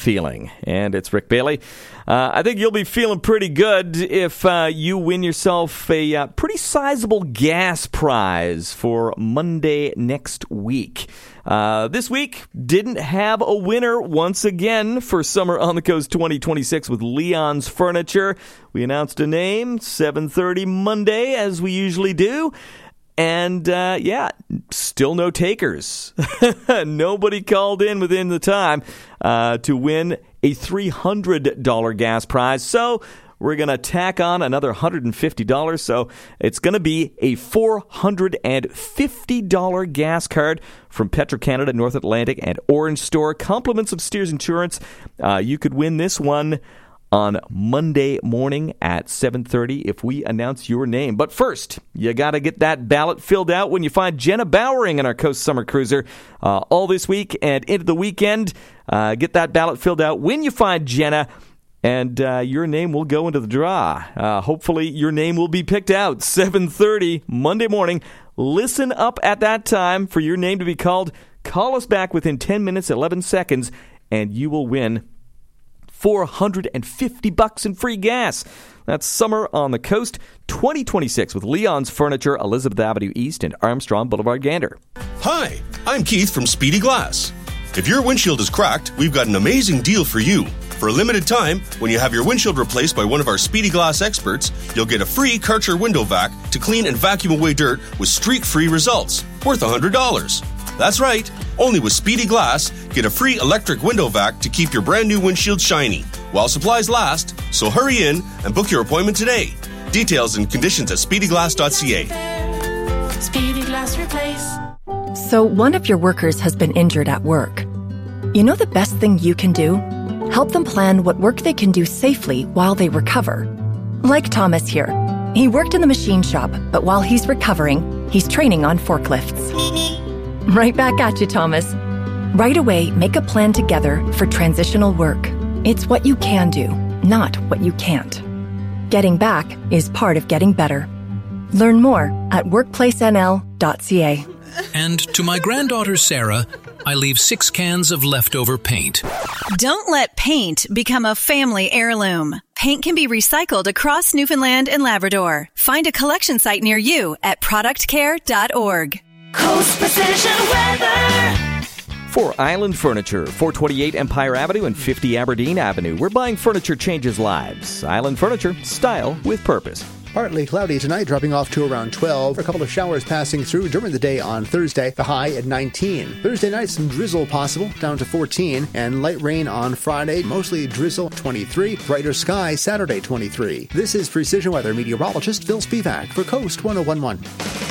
feeling. And it's Rick Bailey. I think you'll be feeling pretty good if you win yourself a pretty sizable gas prize for Monday next week. This week didn't have a winner once again for Summer on the Coast 2026 with Leon's Furniture. We announced a name, 7:30 Monday, as we usually do. And, still no takers. Nobody called in within the time to win a $300 gas prize. So we're going to tack on another $150. So it's going to be a $450 gas card from Petro-Canada, North Atlantic, and Orange Store. Compliments of Steers Insurance. You could win this one on Monday morning at 7:30 if we announce your name. But first, you got to get that ballot filled out when you find Jenna Bowering in our Coast Summer Cruiser all this week and into the weekend. Get that ballot filled out when you find Jenna, and your name will go into the draw. Hopefully, your name will be picked out 7:30 Monday morning. Listen up at that time for your name to be called. Call us back within 10 minutes, 11 seconds, and you will win $450 in free gas. That's Summer on the Coast 2026 with Leon's Furniture, Elizabeth Avenue East and Armstrong Boulevard, Gander. Hi, I'm Keith from Speedy Glass. If your windshield is cracked, we've got an amazing deal for you. For a limited time, when you have your windshield replaced by one of our Speedy Glass experts, you'll get a free Karcher window vac to clean and vacuum away dirt with streak-free results, worth $100. That's right. Only with Speedy Glass, get a free electric window vac to keep your brand new windshield shiny while supplies last. So hurry in and book your appointment today. Details and conditions at speedyglass.ca. Speedy Glass Replace. So one of your workers has been injured at work. You know the best thing you can do? Help them plan what work they can do safely while they recover. Like Thomas here. He worked in the machine shop, but while he's recovering, he's training on forklifts. Right back at you, Thomas. Right away, make a plan together for transitional work. It's what you can do, not what you can't. Getting back is part of getting better. Learn more at workplacenl.ca. And to my granddaughter Sarah, I leave 6 cans of leftover paint. Don't let paint become a family heirloom. Paint can be recycled across Newfoundland and Labrador. Find a collection site near you at productcare.org. Coast Precision Weather. For Island Furniture, 428 Empire Avenue and 50 Aberdeen Avenue. We're buying furniture changes lives. Island Furniture, style with purpose. Partly cloudy tonight, dropping off to around 12. A couple of showers passing through during the day on Thursday, the high at 19. Thursday night, some drizzle possible, down to 14. And light rain on Friday, mostly drizzle, 23. Brighter sky, Saturday, 23. This is Precision Weather meteorologist Phil Spivak for Coast 1011.